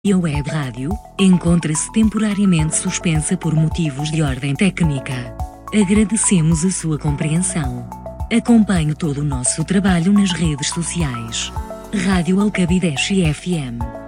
E a web rádio encontra-se temporariamente suspensa por motivos de ordem técnica. Agradecemos a sua compreensão. Acompanhe todo o nosso trabalho nas redes sociais. Rádio Alcabideche FM.